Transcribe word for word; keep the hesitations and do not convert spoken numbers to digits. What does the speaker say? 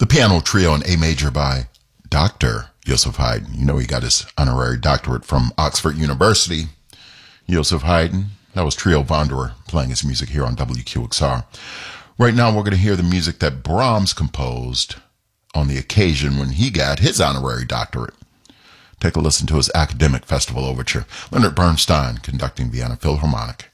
The piano trio in A major by Doctor Joseph Haydn. You know he got his honorary doctorate from Oxford University. Joseph Haydn. That was Trio Wanderer playing his music here on W Q X R. Right now we're going to hear the music that Brahms composed on the occasion when he got his honorary doctorate. Take a listen to his Academic Festival Overture. Leonard Bernstein conducting Vienna Philharmonic.